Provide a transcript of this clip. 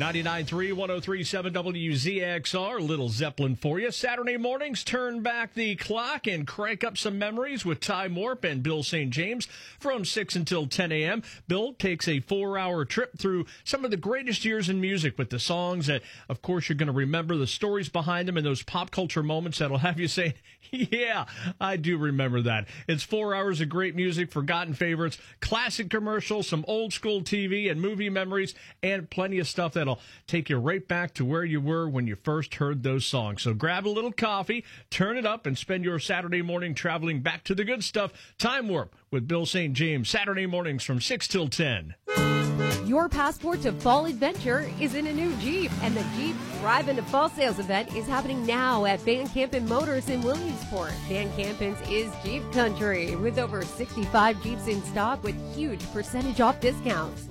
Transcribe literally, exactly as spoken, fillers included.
ninety-nine point three, one oh three point seven W Z X R, Little Zeppelin for you. Saturday mornings, turn back the clock and crank up some memories with Time Warp and Bill Saint James from six until ten a.m. Bill takes a four-hour trip through some of the greatest years in music with the songs that, of course, you're going to remember, the stories behind them, and those pop culture moments that'll have you say, yeah, I do remember that. It's four hours of great music, forgotten favorites, classic commercials, some old school T V and movie memories, and plenty of stuff that'll take you right back to where you were when you first heard those songs. So grab a little coffee, turn it up, and spend your Saturday morning traveling back to the good stuff. Time Warp with Bill Saint James, Saturday mornings from six till ten. Your passport to fall adventure is in a new Jeep, and the Jeep Drive into Fall sales event is happening now at Van Campen Motors in Williamsport. Van Campen's is Jeep Country, with over sixty-five Jeeps in stock with huge percentage off discounts.